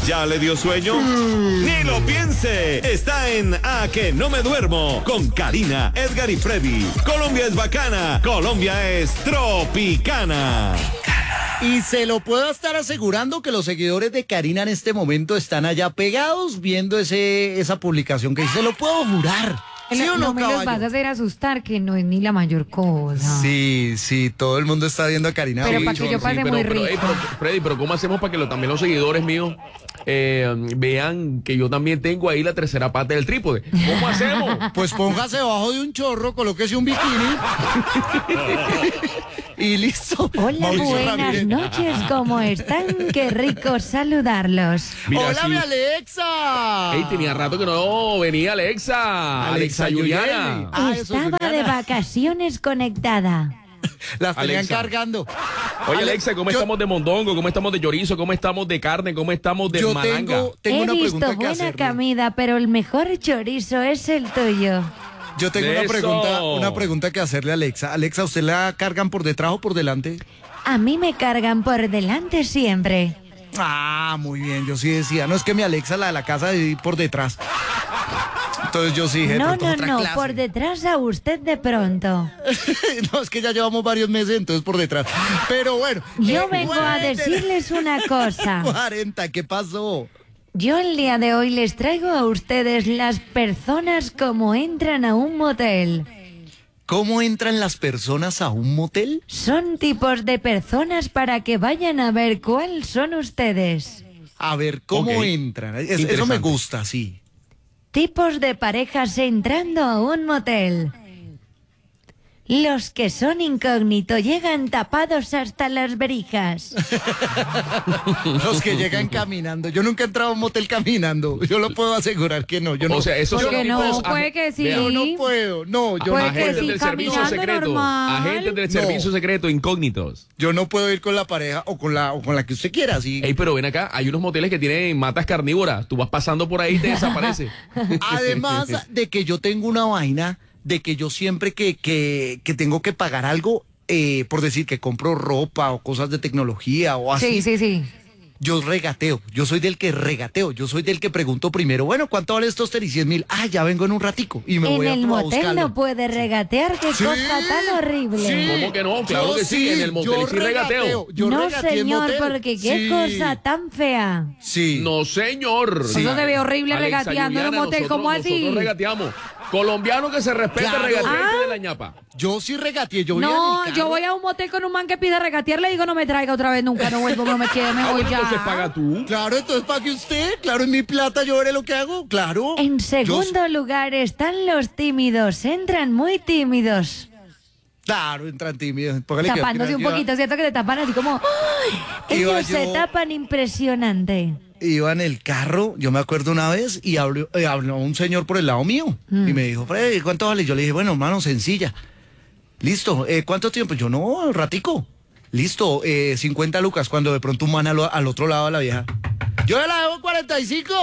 ¿Ya le dio sueño? Ni lo piense. Está en A que no me duermo con Karina, Edgar y Freddy. Colombia es bacana. Colombia es tropicana. Y se lo puedo estar asegurando que los seguidores de Karina en este momento están allá pegados viendo esa publicación que se lo puedo jurar. ¿Sí o no, me los caballo? vas a hacer asustar, que no es ni la mayor cosa. Sí, todo el mundo está viendo a Karina. Pero hoy. para que yo pase muy rico. Freddy, pero ¿cómo hacemos para que también los seguidores míos vean que yo también tengo ahí la tercera parte del trípode? ¿Cómo hacemos? Pues póngase debajo de un chorro, colóquese un bikini y listo. Hola, Mauricio buenas Ramírez. noches, ¿cómo están? Qué rico saludarlos. Mira, ¡Hola, sí. mi Alexa! Ey, tenía rato que no venía Alexa Juliana. Eso, Estaba Juliana. de vacaciones conectada. Las tenían Alexa. cargando. Oye, Alexa, ¿cómo estamos de mondongo? ¿Cómo estamos de chorizo? ¿Cómo estamos de carne? ¿Cómo estamos de Yo malanga? tengo He una visto pregunta que buena hacerle. comida, pero el mejor chorizo es el tuyo. Yo tengo Eso. una pregunta que hacerle a Alexa. Alexa, ¿usted la cargan por detrás o por delante? A mí me cargan por delante siempre. Ah, muy bien, yo sí decía. No, es que mi Alexa, la de la casa, de por detrás. Entonces yo sí dije, de No, pronto otra clase. por detrás a usted de pronto. No, es que ya llevamos varios meses, entonces por detrás. Pero bueno. Yo vengo a decirles una cosa. 40, ¿qué pasó? Yo el día de hoy les traigo a ustedes las personas como entran a un motel. ¿Cómo entran las personas a un motel? Son tipos de personas para que vayan a ver cuáles son ustedes. A ver, ¿cómo Ok. entran? Eso me Interesante. gusta, sí. Tipos de parejas entrando a un motel. Los que son incógnito llegan tapados hasta las verijas. Los que llegan caminando. Yo nunca he entrado a un motel caminando. Yo lo puedo asegurar que no. Yo no. O sea, esos ¿Por son qué no? tipos Puede que sí. Yo no puedo. No, yo Puede no que puedo. agentes sí, del servicio caminando secreto. normal. Agentes del No. servicio secreto, incógnitos. Yo no puedo ir con la pareja o con la que usted quiera, sí. Ey, pero ven acá, hay unos moteles que tienen matas carnívoras. Tú vas pasando por ahí y te desaparece. Además de que yo tengo una vaina de que yo siempre que tengo que pagar algo, por decir que compro ropa o cosas de tecnología o así, Sí. yo regateo. Yo soy del que regateo. Yo soy del que pregunto primero, bueno, ¿cuánto vale estos tenis? 10,000. Ah, ya vengo en un ratico y me En voy a el motel buscarlo. no puede regatear, qué Sí, cosa tan horrible. sí. ¿Cómo que no? Claro Yo que sí, en el motel yo sí regateo. Yo No, regateé en señor, motel. porque qué Sí, cosa tan fea. Sí. No, señor. Sí. Eso se ve horrible Alexa regateando en un Juliana, motel, ¿cómo así? Nosotros regateamos. Colombiano que se respete, Claro. regatea de la ñapa. Yo sí regateé. Yo voy No, a mi yo carro. voy a un motel con un man que pide regatear, le digo no me traiga otra vez nunca, no vuelvo, no me quede, me voy ya. Entonces paga tú. Claro, entonces pague usted. Claro, en mi plata yo veré lo que hago. Claro. En Yo- segundo lugar están los tímidos, entran muy tímidos, Claro, entran tímidos. Póngale que tapándose al un final poquito, ¿cierto? Que te tapan así como... ¡ay! Iba Ellos se yo- tapan impresionante. Iba en el carro, yo me acuerdo una vez, y habló un señor por el lado mío. Y me dijo, Freddy, ¿cuánto vale? Yo le dije, bueno, hermano, sencilla. Listo, ¿cuánto tiempo? Yo, no, ratico. Listo, 50 lucas, cuando de pronto un man al otro lado de la vieja. Yo la debo 45.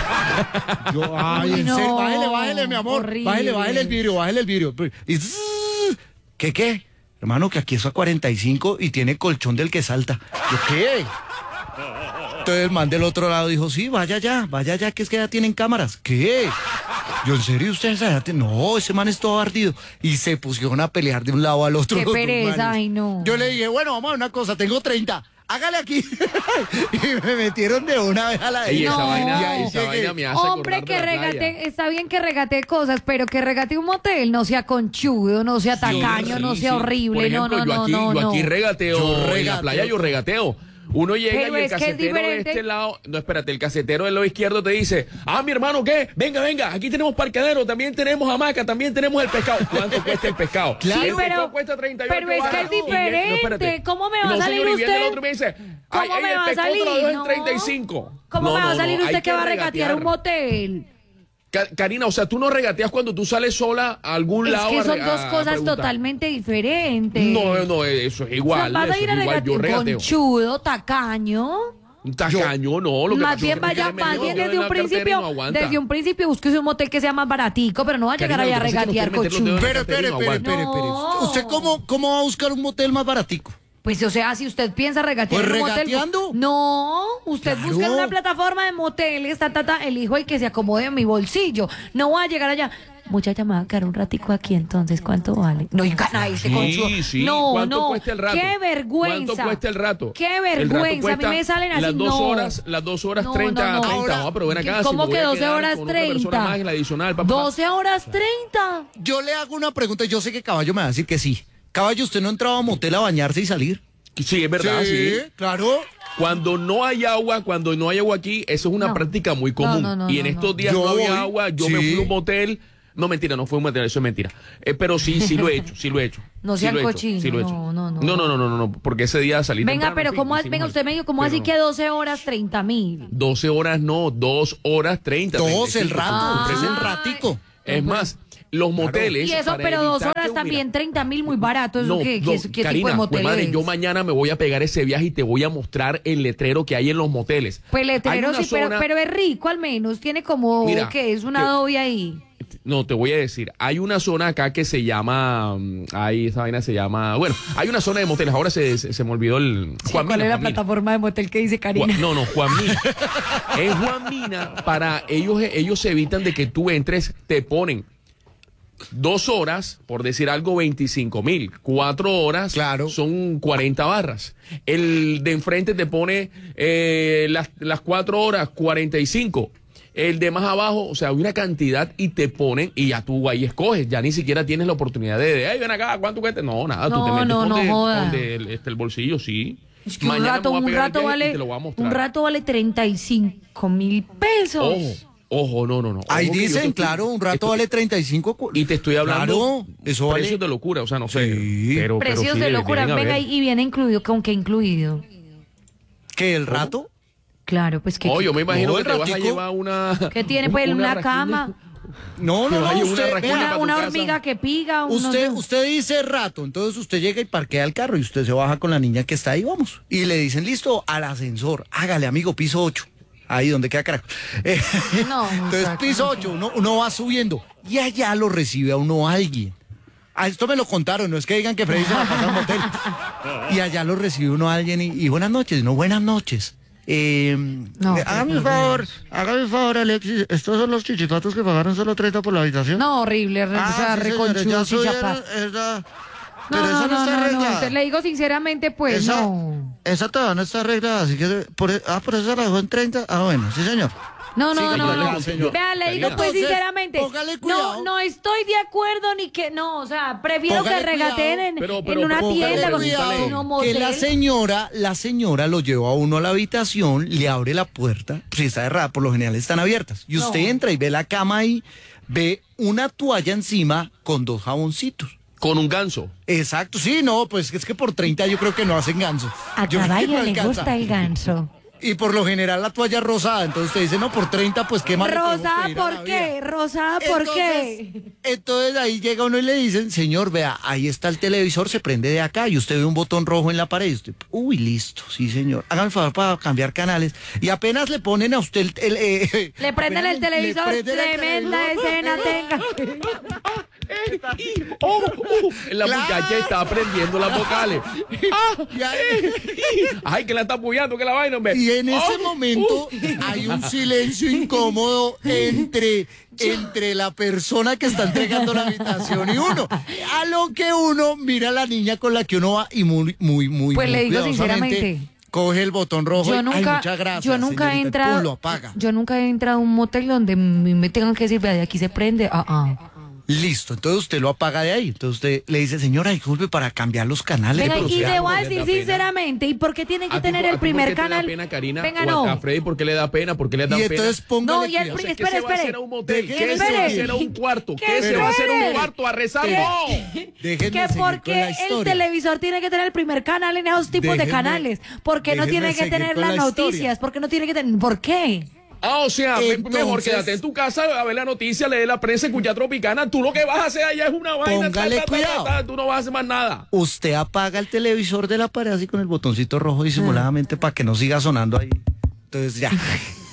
Yo, ay, Uy, en no, serio, bájele, mi amor. horrible. Bájele el vidrio. Y ¿qué? Hermano, que aquí es a 45 y tiene colchón del que salta. Yo, ¿qué? Entonces el man del otro lado dijo, sí, vaya ya, que es que ya tienen cámaras. ¿Qué? Yo, ¿en serio ustedes allá no, ese man es todo ardido. Y se pusieron a pelear de un lado al otro. Qué los dos pereza, manes. ay, no. Yo le dije, bueno, vamos a ver una cosa, tengo 30. Hágale aquí. Y me metieron de una vez a la de Ey, ella. esa No. vaina, Y ahí esa llegué. vaina me hace Hombre, acordar que de la playa. regate, está bien que regate cosas, pero que regate un motel, no sea conchudo, no sea tacaño, Sí, no sí. sea horrible, Por ejemplo, no. yo aquí regateo, Yo en la regateo. playa yo regateo. Uno llega Pero y el es que es casetero de diferente. este lado, no, espérate, el casetero del lado izquierdo te dice, mi hermano, ¿qué? Venga, aquí tenemos parqueadero, también tenemos hamaca, también tenemos el pescado. ¿Cuánto cuesta el pescado? Claro. El Sí, pescado cuesta 38 pero es que varas. es Y diferente. espérate. ¿Cómo me va a No, salir señor, y viene usted? el otro y me dice, ¿Cómo ay, me el va a pescado te lo salir? doy en No. 35. ¿Cómo me va a salir hay usted que va a regatear regatear un motel? Karina, o sea, tú no regateas cuando tú sales sola a algún Es lado. que a son re- dos a cosas preguntar. totalmente diferentes. No, eso es igual. O sea, vas a eso ir a es igual. Yo regatear regateo. conchudo, tacaño. Un tacaño, no. Lo que Más pasa bien es que vaya, me más metió bien en desde la un cartera y principio, no aguanta. desde un principio búsquese un motel que sea más baratico, pero no va a llegar Karina, allá a lo que pasa es que no regatear quiere meter los dedos conchudo. en la Pero, espere. No. ¿Usted cómo va a buscar un motel más baratico? Pues, o sea, si usted piensa regatear Pues en un motel... regateando. No, usted Claro. busca en una plataforma de moteles, elijo el que se acomode en mi bolsillo. No voy a llegar allá. Muchacha, me va a quedar un ratico aquí, entonces, ¿cuánto vale? No, y gana este conchudo. Sí. No, ¿Cuánto no. cuesta el rato? Qué vergüenza. ¿Cuánto cuesta el rato? Qué El rato vergüenza. A mí cuesta me salen así, las dos no. horas, las 2 horas No, 30, no, no. 30. No, pero ven acá. ¿Cómo si me que voy a 12 quedar horas con otra persona 30? más en la adicional, papá. 12 horas 30. Yo le hago una pregunta, yo sé que Caballo me va a decir que sí. Caballo, ¿usted no entraba a motel a bañarse y salir? Sí, es verdad, sí. Claro. Cuando no hay agua aquí, eso es una No. práctica muy común. No, y en no, estos no. días Yo no había voy, agua, yo sí. me fui a un motel. No, mentira, no fue un motel, eso es mentira. Pero sí lo he hecho, sí lo he hecho. No Sí sean lo he hecho, cochinos, sí lo he hecho. no. Porque ese día salí Venga, temprano, pero en fin, ¿cómo, hicimos venga, algo. usted me dijo, ¿cómo Pero así no. que 12 horas 30.000? 12 horas no, 2 horas 30. 2 el 35. rato, es el Ay. ratico. Es más, los moteles. Y eso, para pero 2 evitar horas que- también, mira, 30.000, muy barato. ¿Eso no, qué, no, qué tipo Karina, de motel pues, madre, es? yo mañana me voy a pegar ese viaje y te voy a mostrar el letrero que hay en los moteles. Pues Hay letrero una sí, zona- pero es rico al menos. Tiene como, Mira, que es una te- Adobe ahí. No, te voy a decir, hay una zona acá que se llama, esa vaina se llama, bueno, hay una zona de moteles, ahora se me olvidó el... ¿Cuál es la Juan Mina. plataforma de motel que dice Karina? No, Juan Mina. En Juan Mina, para ellos se evitan de que tú entres, te ponen 2 horas, por decir algo, 25.000. 4 horas Claro. son 40 barras. El de enfrente te pone las 4 horas, 45. El de más abajo, o sea, hay una cantidad y te ponen y ya tú ahí escoges. Ya ni siquiera tienes la oportunidad ay, ven acá, ¿cuánto cuesta? No, nada, tú te No, metes no, donde, no joda. donde el bolsillo, sí. Es que Mañana me voy a un pegar el rato viaje y vale, te lo voy a mostrar. un rato vale 35.000 pesos. Ojo, no. Ahí Ojo que yo te dicen, estoy- claro, un rato estoy- vale 35. Y te estoy hablando Claro, eso vale. precios de locura, o sea, no sé. Sí. Pero Precios sí de debe- locura. deben Venga, haber. y viene incluido, ¿con qué incluido? ¿Qué, el rato? Claro, pues que... Oh, yo me imagino No, que el te vas a ratico. llevar una... ¿Qué tiene? Pues una raquilla. cama, No, Que vaya una usted, raquilla vea, para tu una casa. hormiga que piga. usted dice rato, entonces usted llega y parquea el carro y usted se baja con la niña que está ahí, vamos. Y le dicen, listo, al ascensor, hágale, amigo, piso 8. Ahí donde queda carajo. No, Entonces, muchacho, piso no 8, uno va subiendo y allá lo recibe a uno alguien. A esto me lo contaron, no es que digan que Freddy se la pasa en un motel. Y allá lo recibe uno alguien y buenas noches, no, buenas noches. No, hágame un favor, Alexis, estos son los chichipatos que pagaron solo 30 por la habitación. No, horrible, o sea, sí, reconchudo, señores, ya chichapa. subieron, esa- No, pero esa no, está no, arreglada. le digo sinceramente, pues esa, no. esa todavía no está arreglada, así que por eso la dejó en 30. Ah, bueno, sí, señor. No, Sí, no, no, Karina, no. señor. Vea, le digo Karina. pues Entonces, sinceramente, póngale cuidado. no estoy de acuerdo ni que, no, o sea, prefiero Póngale que regateen cuidado. en, Pero en una póngale tienda con cuidado, un que motel. la señora lo lleva a uno a la habitación, le abre la puerta, si está cerrada, por lo general están abiertas. Y usted No. entra y ve la cama ahí, ve una toalla encima con 2 jaboncitos. Con un ganso. Exacto, sí, no, pues es que por 30 yo creo que no hacen ganso. A Yo creo que caballo no le alcanza. gusta el ganso. Y por lo general la toalla rosada, entonces usted dice, no, por 30, pues qué más. le podemos Rosada, pedir a la ¿por vida? qué? Rosada, ¿por qué? Entonces ahí llega uno y le dicen, señor, vea, ahí está el televisor, se prende de acá y usted ve un botón rojo en la pared. Y usted, uy, listo, sí, señor. Hágame el favor para cambiar canales. Y apenas le ponen a usted Le prenden apenas el televisor, prenden el tremenda televisor. escena tenga. La Claro. muchacha está aprendiendo las vocales. Y ahí- Ay, que la está apoyando, que la vaina, hombre. Y en ese Oh, momento hay un silencio incómodo entre la persona que está entregando la habitación y uno. A lo que uno mira a la niña con la que uno va y muy Pues le digo cuidadosamente sinceramente, coge el botón rojo. Yo y, nunca, ay, muchas gracias, yo nunca he señorita", entrado, pum, lo apaga. yo nunca he entrado a un motel donde me tengan que decir, vea, de aquí se prende, Listo, entonces usted lo apaga de ahí. Entonces usted le dice, señora, disculpe para cambiar los canales. Venga, Pero y usted- le voy a ¿por qué le decir da pena? sinceramente, ¿y por qué tienen que ¿A ti tener por- el a ti primer por qué te canal? da pena, Karina? Venga, ¿O a no. Freddy por qué le da pena? ¿Por qué le da Y pena? entonces póngale No, y el cuidado. pri- ¿Qué espere, se va a espere. hacer a un motel? ¿Qué ¿Qué se va a espere? hacer a un cuarto? ¿Qué ¿Qué se va a hacer a un espere? cuarto? ¿A rezar? ¿Qué? No. Déjenme Que seguir con porque la el historia. televisor tiene que tener el primer canal en esos tipos de Déjenme- canales. ¿Por qué no déjenme tiene que seguir tener con las la historia. noticias? ¿Por qué no tiene que tener? ¿Por qué? Ah, o sea, mejor Entonces- quédate en tu casa a ver la noticia, leer la prensa, escuchar Tropicana. Tú lo que vas a hacer allá es una vaina. Póngale cuidado. Tú no vas a hacer más nada. Usted apaga el televisor de la pared así con el botoncito rojo disimuladamente para que no siga sonando ahí. Entonces ya.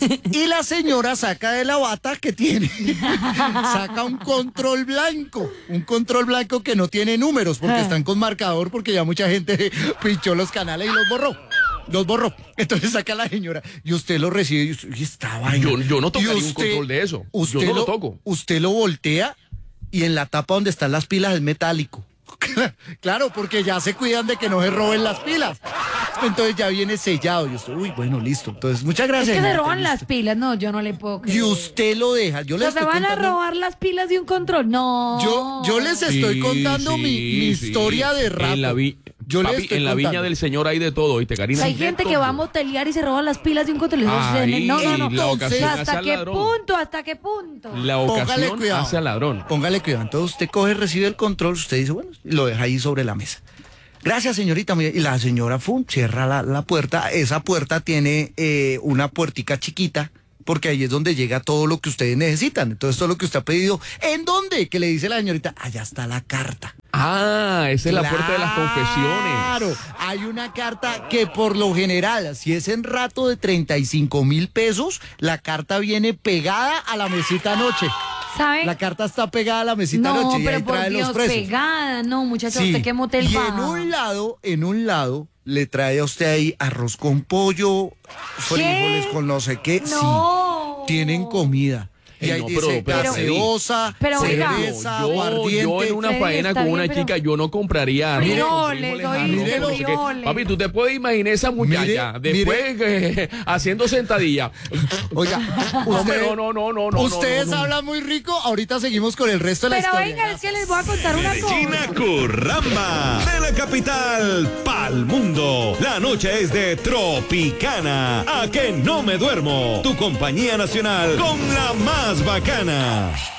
Y la señora saca de la bata que tiene, saca un control blanco que no tiene números porque están con marcador porque ya mucha gente pinchó los canales y los borró. Entonces saca la señora y usted lo recibe y esta vaina. Yo no tocaría un control de eso. Yo no lo toco. Usted lo voltea y en la tapa donde están las pilas es metálico. Claro, porque ya se cuidan de que no se roben las pilas. Entonces ya viene sellado. Yo estoy, bueno, listo. Entonces, muchas gracias. Es que se señorita, roban listo. las pilas, no, yo no le puedo creer. Y usted lo deja. Yo les ¿Se estoy van a contando. robar las pilas de un control? No. Yo les estoy contando mi historia de rato. En la, Yo les papi, estoy en la viña contando. del Señor hay de todo, ¿oíste, Karina? Hay gente que va a motelear y se roba las pilas de un control. Ay, No. la ocasión ¿Hasta hace al qué ladrón. punto? ¿Hasta qué punto? La Póngale ocasión cuidado. hace al ladrón. Póngale cuidado. Entonces usted coge, recibe el control, usted dice, bueno, y lo deja ahí sobre la mesa. Gracias, señorita. Y la señora cierra la puerta. Esa puerta tiene una puertica chiquita, porque ahí es donde llega todo lo que ustedes necesitan. Entonces, todo lo que usted ha pedido. ¿En dónde? Que le dice la señorita, allá está la carta. Ah, esa es la puerta de las confesiones. Claro, hay una carta que por lo general, si es en rato de 35,000 pesos, la carta viene pegada a la mesita anoche. ¿Sabe? La carta está pegada a la mesita No, anoche y pero ahí por trae Dios, los precios. pegada. No, muchacho, Sí. ¿usted qué motel Y va? en un lado, le trae a usted ahí arroz con pollo, frijoles con no sé qué. No. Sí, tienen comida. Y ahí no, dice pero, gaseosa, pero oiga, cerveza, yo aguardiente. en una Freddy, faena está con bien, una pero- chica, yo no compraría arroz con Frijoles, arroz, oíste, no sé qué. frijoles. Papi, tú te puedes imaginar esa muchacha Mire, después haciendo sentadilla. Oiga, No, ustedes no. hablan muy rico. Ahorita seguimos con el resto de la Pero historia. venga, es que les voy a contar una Medellina cosa. Curramba, de la capital pa'l mundo. La noche es de Tropicana. A que no me duermo. Tu compañía nacional con la más bacana.